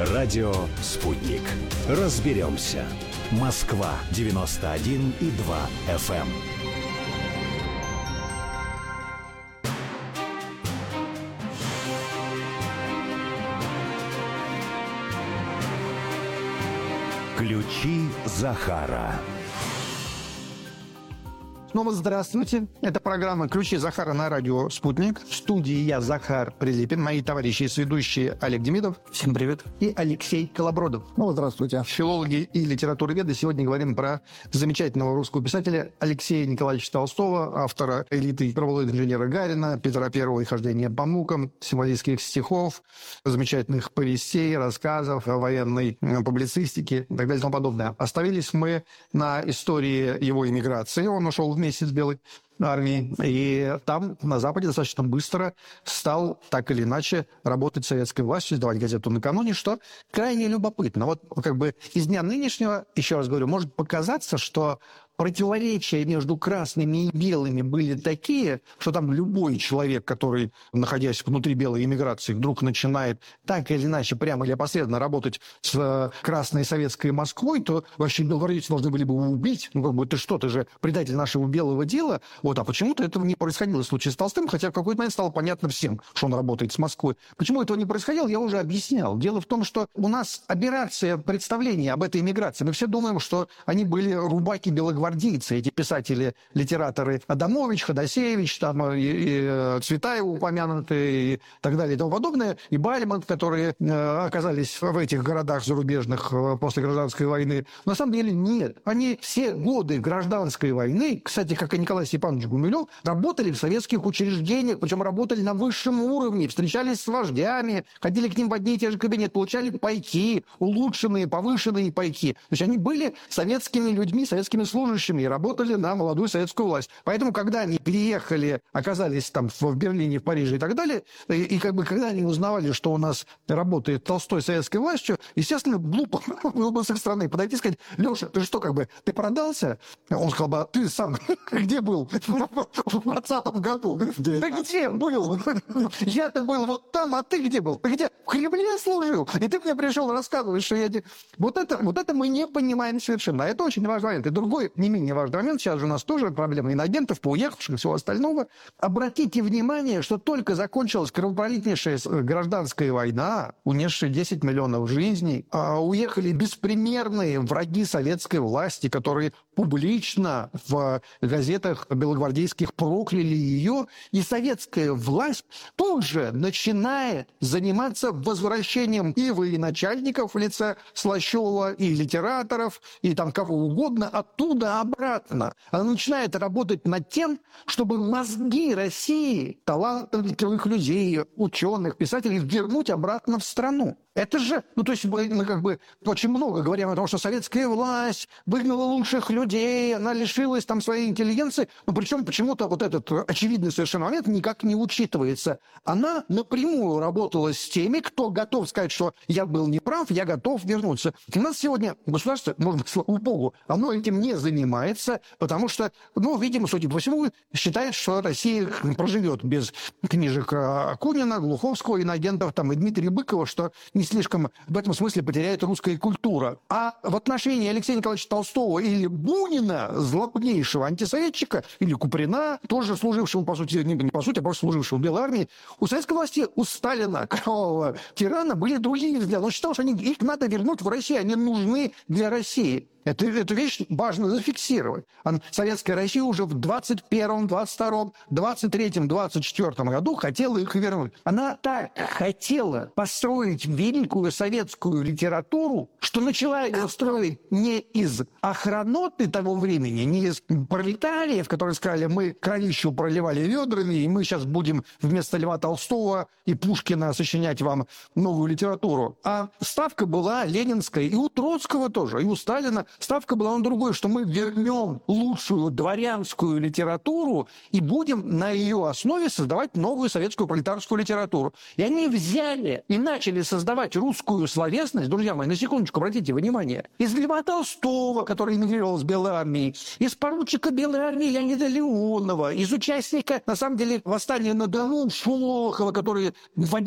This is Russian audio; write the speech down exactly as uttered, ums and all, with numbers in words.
Радио «Спутник». Разберемся. Москва девяносто один и два эф эм. Ключи Захара. Снова здравствуйте. Это программа «Ключи Захара» на радио «Спутник». В студии я, Захар Прилепин, мои товарищи и сведущие Олег Демидов. Всем привет. И Алексей Колобродов. Ну, здравствуйте. Филологи и литературоведы. Сегодня говорим про замечательного русского писателя Алексея Николаевича Толстого, автора «Элиты» правового инженера Гарина, Петра Первого и «Хождение по мукам», символистских стихов, замечательных повестей, рассказов, военной публицистики и так далее и тому подобное. Остановились мы на истории его эмиграции. Он ушел в месяц белой армии, и там, на Западе, достаточно быстро стал, так или иначе, работать советской властью, издавать газету «Накануне», что крайне любопытно. Вот как бы из дня нынешнего, еще раз говорю, может показаться, что противоречия между красными и белыми были такие, что там любой человек, который, находясь внутри белой эмиграции, вдруг начинает так или иначе, прямо или опосредованно работать с красной советской Москвой, то вообще белогвардейцы должны были бы его убить. Ну, как бы, ты что, ты же предатель нашего белого дела. Вот, а почему-то этого не происходило в случае с Толстым, хотя в какой-то момент стало понятно всем, что он работает с Москвой. Почему этого не происходило, я уже объяснял. Дело в том, что у нас аберрация представления об этой эмиграции. Мы все думаем, что они были рубаки-белогвардейцы, эти писатели, литераторы Адамович, Ходосевич, там, и, и Цветаева упомянутые, и так далее и тому подобное, и Бальмонт, которые э, оказались в этих городах зарубежных э, после гражданской войны. Но на самом деле нет. Они все годы гражданской войны, кстати, как и Николай Степанович Гумилев, работали в советских учреждениях, причем работали на высшем уровне, встречались с вождями, ходили к ним в одни и те же кабинеты, получали пайки, улучшенные, повышенные пайки. То есть они были советскими людьми, советскими служащими, и работали на молодую советскую власть. Поэтому, когда они переехали, оказались там в Берлине, в Париже и так далее, и, и как бы когда они узнавали, что у нас работает Толстой советской властью, естественно, глупо было бы с их стороны подойти и сказать: Леша, ты что, как бы, ты продался? Он сказал бы: ты сам где был в двадцатом году? Ты где был? Я-то был вот там, а ты где был? Ты где? В Кремле служил? И ты мне пришел рассказывать, что я... Вот это, вот это мы не понимаем совершенно. Это очень важный момент. И другой, не менее важный момент, сейчас же у нас тоже проблема инагентов, поуехавших и всего остального. Обратите внимание, что только закончилась кровопролитнейшая гражданская война, унесшая десять миллионов жизней, а уехали беспримерные враги советской власти, которые публично в газетах белогвардейских прокляли ее, и советская власть тут же начинает заниматься возвращением и военачальников в лице Слащева, и литераторов, и там кого угодно оттуда обратно. Она начинает работать над тем, чтобы мозги России, талантливых людей, ученых, писателей вернуть обратно в страну. Это же, ну то есть мы как бы очень много говорим о том, что советская власть выгнала лучших людей, она лишилась там своей интеллигенции, но причем почему-то вот этот очевидный совершенно момент никак не учитывается. Она напрямую работала с теми, кто готов сказать, что я был неправ, я готов вернуться. У нас сегодня государство, может быть, слава богу, оно этим не занимается, потому что, ну, видимо, судя по всему, считает, что Россия проживет без книжек Акунина, Глуховского, инагентов там, и Дмитрия Быкова, что не слишком в этом смысле потеряет русская культура. А в отношении Алексея Николаевича Толстого или Бунина, злобнейшего антисоветчика, или Куприна, тоже служившего, по сути, не, не по сути, а просто служившего в Белой армии, у советской власти, у Сталина, кровавого тирана, были другие взгляды. Он считал, что они, их надо вернуть в Россию, они нужны для России. Это, эту вещь важно зафиксировать. Советская Россия уже в двадцать первом, двадцать втором, двадцать третьем, двадцать четвёртом году хотела их вернуть. Она так хотела построить великую советскую литературу, что начала ее строить не из охраноты того времени, не из пролетариев, которые сказали: мы кровищу проливали ведрами, и мы сейчас будем вместо Льва Толстого и Пушкина сочинять вам новую литературу. А ставка была ленинская, и у Троцкого тоже, и у Сталина. Ставка была на другое, что мы вернем лучшую дворянскую литературу и будем на ее основе создавать новую советскую пролетарскую литературу. И они взяли и начали создавать русскую словесность, друзья мои, на секундочку, обратите внимание, из Льва Толстого, который эмигрировал с Белой армии, из поручика Белой армии Леонида Леонова, из участника, на самом деле, восстания на Дону Шолохова, который в